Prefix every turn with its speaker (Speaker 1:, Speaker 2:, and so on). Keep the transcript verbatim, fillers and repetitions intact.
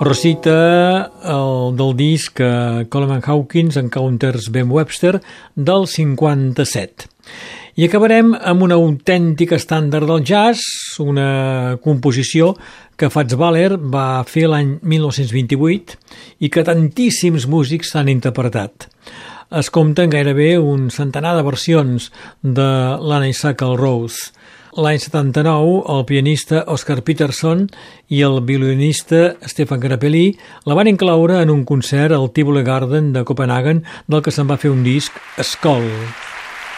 Speaker 1: Rosita, el del disc Coleman Hawkins Encounters Ben Webster del cinquanta-set. I acabarem amb un autèntic estàndard del jazz, una composició que Fats Waller va fer l'any mil nou-cents vint-i-vuit i que tantíssims músics s'han interpretat. Es compten gairebé un centenar de versions de l'Honeysuckle Rose. L'any setanta-nou, el pianista Oscar Peterson i el violinista Stefan Grappelli la van incloure en un concert al Tivoli Garden de Copenhagen, del que se'n va fer un disc, Skoll.